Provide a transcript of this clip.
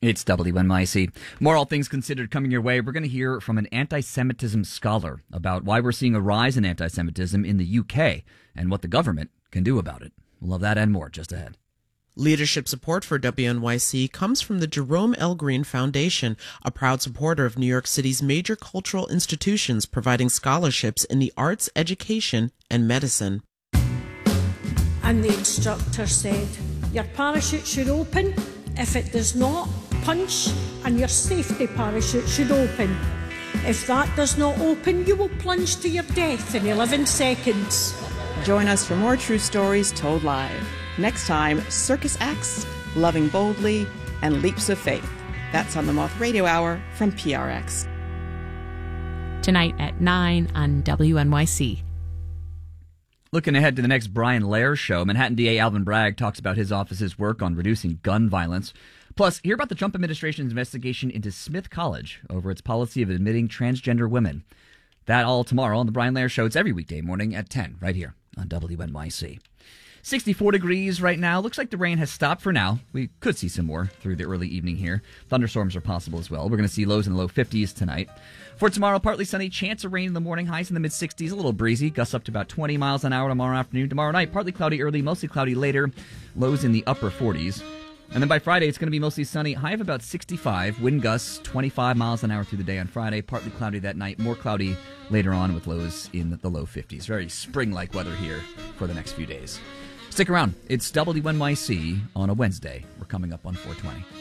It's WNYC. More All Things Considered coming your way. We're going to hear from an anti-Semitism scholar about why we're seeing a rise in anti-Semitism in the UK and what the government can do about it. We'll have that and more just ahead. Leadership support for WNYC comes from the Jerome L. Green Foundation, a proud supporter of New York City's major cultural institutions providing scholarships in the arts, education, and medicine. And the instructor said, your parachute should open. If it does not, punch, and your safety parachute should open. If that does not open, you will plunge to your death in 11 seconds. Join us for more true stories told live. Next time, Circus Acts, Loving Boldly, and Leaps of Faith. That's on the Moth Radio Hour from PRX. Tonight at 9 on WNYC. Looking ahead to the next Brian Lehrer show, Manhattan DA Alvin Bragg talks about his office's work on reducing gun violence. Plus, hear about the Trump administration's investigation into Smith College over its policy of admitting transgender women. That all tomorrow on the Brian Lehrer Show. It's every weekday morning at 10, right here on WNYC. 64 degrees right now. Looks like the rain has stopped for now. We could see some more through the early evening here. Thunderstorms are possible as well. We're going to see lows in the low 50s tonight. For tomorrow, partly sunny, chance of rain in the morning, highs in the mid-60s, a little breezy, gusts up to about 20 miles an hour tomorrow afternoon. Tomorrow night, partly cloudy early, mostly cloudy later, lows in the upper 40s. And then by Friday, it's going to be mostly sunny, high of about 65, wind gusts 25 miles an hour through the day on Friday, partly cloudy that night, more cloudy later on with lows in the low 50s. Very spring-like weather here for the next few days. Stick around. It's WNYC on a Wednesday. We're coming up on 420.